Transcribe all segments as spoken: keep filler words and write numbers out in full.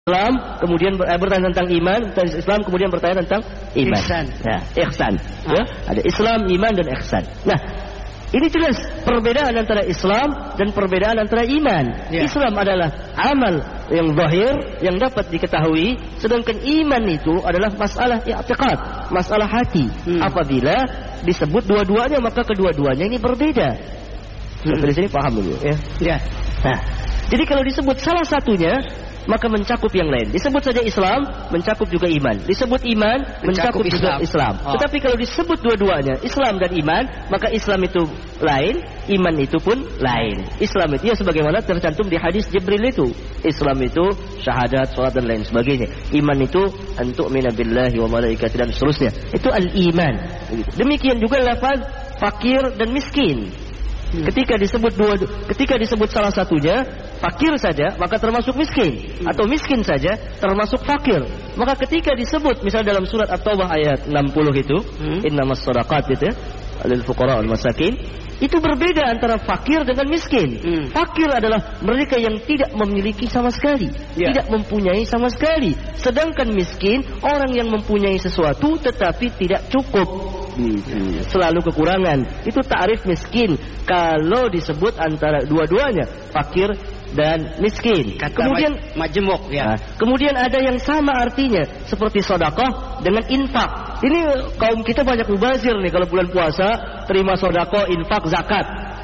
Islam kemudian bertanya tentang iman, Islam kemudian bertanya tentang iman. Ihsan. Ya, ihsan. Ya, ada Islam, iman dan ihsan. Nah, ini jelas perbedaan antara Islam dan perbedaan antara iman. Ya. Islam adalah amal yang zahir yang dapat diketahui, sedangkan iman itu adalah masalah i'tiqad, masalah hati. Hmm. Apabila disebut dua-duanya maka kedua-duanya ini berbeda. Hmm. Dari sini paham dulu ya. Ya. Nah, jadi kalau disebut salah satunya maka mencakup yang lain. Disebut saja Islam, mencakup juga iman. Disebut iman, mencakup, mencakup juga Islam. Islam. Oh. Tetapi kalau disebut dua-duanya, Islam dan iman, maka Islam itu lain, iman itu pun lain. Islam itu ya sebagaimana tercantum di hadis Jibril itu. Islam itu syahadat, salat dan lain sebagainya. Iman itu an tu'mina billahi wa malaikatihi dan seterusnya. Itu al-iman. Demikian juga lafaz fakir dan miskin. Hmm. Ketika disebut dua, ketika disebut salah satunya fakir saja, maka termasuk miskin, hmm. atau miskin saja termasuk fakir. Maka ketika disebut misalnya dalam surat At-Taubah ayat enam puluh itu, hmm. innamas shadaqat gitu ya, lil fuqara wal masakin, itu berbeda antara fakir dengan miskin. Hmm. Fakir adalah mereka yang tidak memiliki sama sekali, yeah. tidak mempunyai sama sekali. Sedangkan miskin orang yang mempunyai sesuatu tetapi tidak cukup. Gitu. Selalu kekurangan. Itu ta'rif miskin kalau disebut antara dua-duanya, fakir dan miskin. Kata kemudian majemuk ya. Nah, kemudian ada yang sama artinya seperti sedekah dengan infak. Ini kaum kita banyak mubazir nih kalau bulan puasa, terima sedekah, infak, zakat.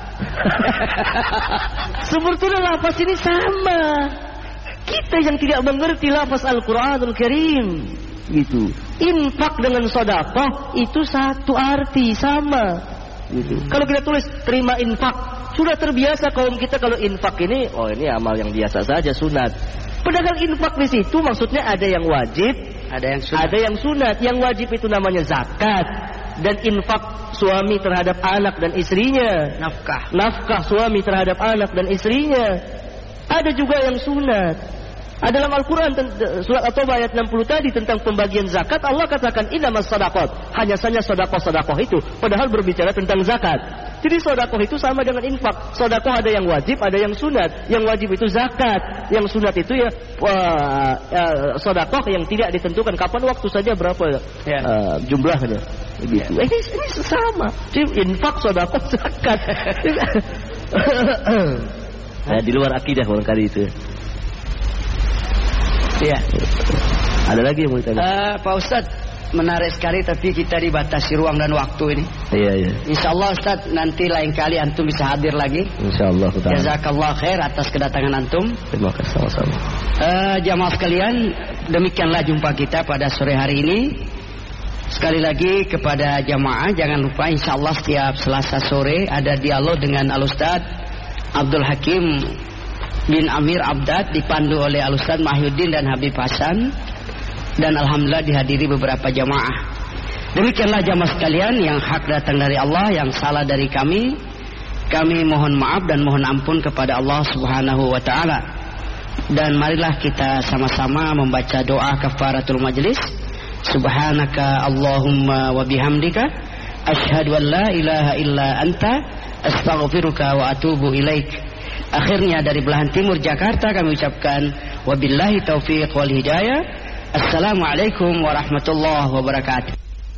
Sebetulnya lafaz ini sama. Kita yang tidak mengerti lafaz Al-Qur'anul Karim. Gitu. Infak dengan sedekah itu satu arti sama. Gitu. Kalau kita tulis terima infak, sudah terbiasa kaum kita kalau infak ini, oh ini amal yang biasa saja, sunat. Padahal infak di situ maksudnya ada yang wajib, ada yang sunat. Ada yang sunat. Yang wajib itu namanya zakat, dan infak suami terhadap anak dan istrinya. Nafkah. Nafkah suami terhadap anak dan istrinya. Ada juga yang sunat. Ada dalam Al-Quran surat At-Taubah ayat enam puluh tadi tentang pembagian zakat, Allah katakan innamas shadaqat, hanya saja sedekah-sedekah itu, padahal berbicara tentang zakat. Jadi sedekah itu sama dengan infak. Sedekah ada yang wajib, ada yang sunat. Yang wajib itu zakat, yang sunat itu ya uh, uh, sedekah yang tidak ditentukan kapan, waktu saja berapa ya. uh, jumlahnya. Begitu. Ya. Ini, ini sama. Jadi infak, sedekah, zakat. Nah, di luar akidah barangkali itu. Ya. Ada lagi yang mau ditanya? Uh, Pak Ustadz, menarik sekali tapi kita dibatasi ruang dan waktu ini. Iya, iya. Insyaallah Ustadz nanti lain kali antum bisa hadir lagi. Insyaallah. Jazakallah khair atas kedatangan antum. Terima kasih sama-sama. Uh, jamaah sekalian, demikianlah jumpa kita pada sore hari ini. Sekali lagi kepada jamaah jangan lupa insyaallah setiap Selasa sore ada dialog dengan Al-Ustadz Abdul Hakim bin Amir Abdad dipandu oleh Al-Ustaz Mahyuddin dan Habib Hasan, dan alhamdulillah dihadiri beberapa jamaah. Demikianlah jamaah sekalian, yang hak datang dari Allah, yang salah dari kami. Kami mohon maaf dan mohon ampun kepada Allah Subhanahu wa taala. Dan marilah kita sama-sama membaca doa kafaratul majlis. Subhanaka Allahumma wa bihamdika asyhadu an la ilaha illa anta astaghfiruka wa atubu ilaik. Akhirnya dari belahan timur Jakarta kami ucapkan wabillahi taufiq wal hidayah. Assalamualaikum warahmatullahi wabarakatuh.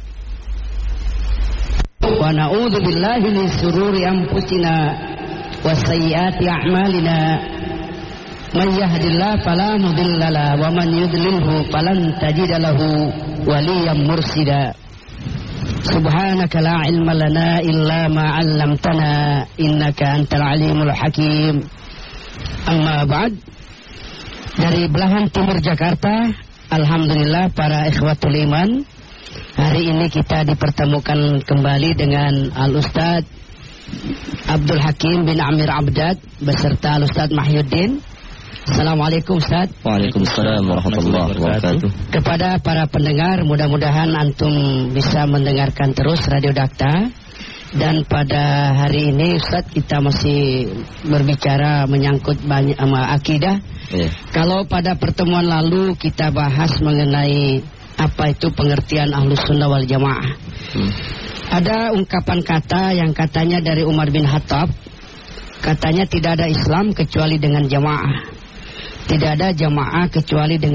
Wa na'udzu billahi min shururi anfusina wa sayyiati a'malina. Man yahdihillahu fala mudilla lahu wa man yudlilhu falan tajida lahu waliyyan mursida. Subhanaka la ilma lana illa ma 'allamtana innaka antal alimul hakim. Amma ba'd. Dari belahan timur Jakarta, alhamdulillah para ikhwatul iman, hari ini kita dipertemukan kembali dengan Al-Ustaz Abdul Hakim bin Amir Abdad beserta Al-Ustaz Mahyuddin. Assalamualaikum Ustaz. Waalaikumsalam warahmatullahi wabarakatuh. Kepada para pendengar, mudah-mudahan antum bisa mendengarkan terus Radio Dakta. Dan pada hari ini Ustaz kita masih berbicara menyangkut banyak sama akidah. Yeah. Kalau pada pertemuan lalu kita bahas mengenai apa itu pengertian Ahlus Sunnah wal Jamaah. Hmm. Ada ungkapan kata yang katanya dari Umar bin Khattab, katanya tidak ada Islam kecuali dengan jamaah. Tidak ada jamaah kecuali dengan